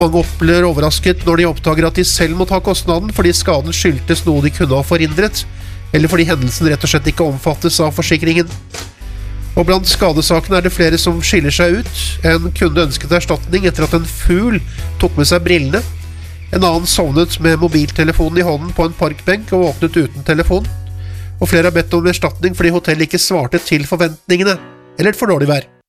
Mange opplever overrasket når de oppdager at de selv må ta kostnaden fordi skaden skyldtes noe de kunne ha forhindret, eller fordi hendelsen rett og slett ikke omfattes av forsikringen. Og blant skadesakene det flere som skiller seg ut. En kunde ønsket erstatning etter at en fugl tok med seg brillene. En annen sovnet med mobiltelefonen i hånden på en parkbenk og våknet uten telefon. Og flere har bedt om erstatning fordi hotellet ikke svarte til forventningene, eller et for dårlig vær.